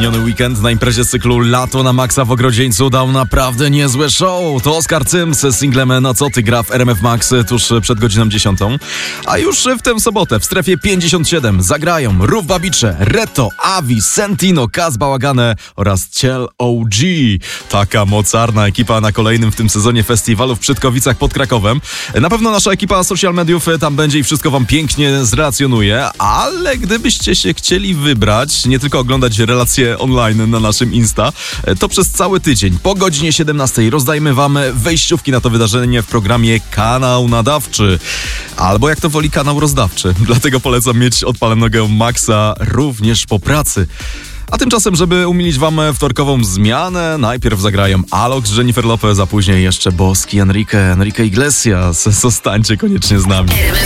Miniony weekend na imprezie z cyklu Lato na Maxa w Ogrodzieńcu dał naprawdę niezłe show. To Oskar Cym z singlem No co ty gra w RMF Max tuż przed godziną 10. A już w tę sobotę w strefie 57 zagrają Rów Babicze, Reto, Avi, Sentino, Kaz Bałagane oraz Ciel OG. Taka mocarna ekipa na kolejnym w tym sezonie festiwalu w Przytkowicach pod Krakowem. Na pewno nasza ekipa social mediów tam będzie i wszystko wam pięknie zrelacjonuje, ale gdybyście się chcieli wybrać, nie tylko oglądać relacje online na naszym Insta, to przez cały tydzień po godzinie 17 rozdajmy wam wejściówki na to wydarzenie w programie Kanał Nadawczy. Albo jak to woli, kanał rozdawczy. Dlatego polecam mieć odpalonego Maxa również po pracy. A tymczasem, żeby umilić wam wtorkową zmianę, najpierw zagrają Alok z Jennifer Lopez, a później jeszcze boski Enrique Iglesias. Zostańcie koniecznie z nami.